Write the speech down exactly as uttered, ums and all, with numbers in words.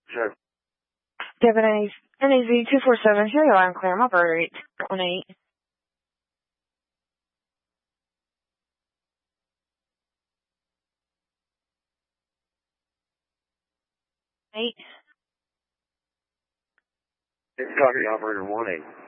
Sure. Devin A. N A Z two four seven, here you are, I'm clear. I'm operator eight one eight. Eight. It's Copy, operator one eight.